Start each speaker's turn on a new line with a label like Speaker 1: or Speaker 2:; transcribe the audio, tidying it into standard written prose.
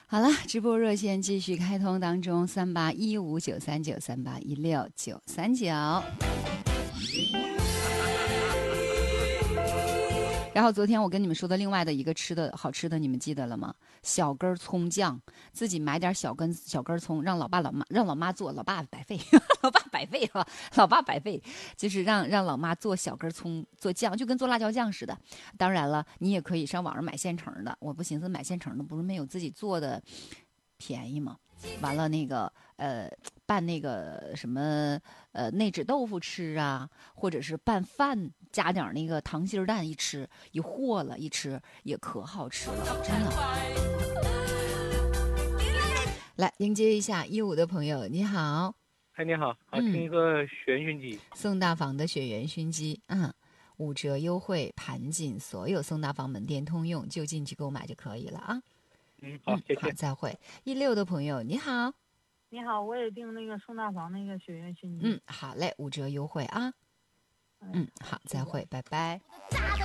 Speaker 1: 好了，直播热线继续开通当中，38159393816939。然后昨天我跟你们说的另外的一个好吃的，你们记得了吗？小根葱酱，自己买点小根葱，让老妈做，老爸白费，老爸白费了，老爸白费，就是让老妈做小根葱做酱，就跟做辣椒酱似的。当然了，你也可以上网上买现成的，我不寻思买现成的不是没有自己做的便宜吗？完了那个拌那个什么内酯豆腐吃啊，或者是拌饭加点那个溏心蛋一吃，一和了一吃也可好吃了，真的。来迎接一下15的朋友，你好。
Speaker 2: 哎，你好，听一个玄熏鸡，
Speaker 1: 宋大房的雪原熏鸡，5折优惠，盘锦所有宋大房门店通用，就近去购买就可以了啊。
Speaker 2: 好，谢谢。
Speaker 1: 好，再会。16的朋友，你好。
Speaker 3: 你好，我也订那个宋大房那个雪原熏鸡。
Speaker 1: 好嘞，5折优惠啊。好，再会，拜拜。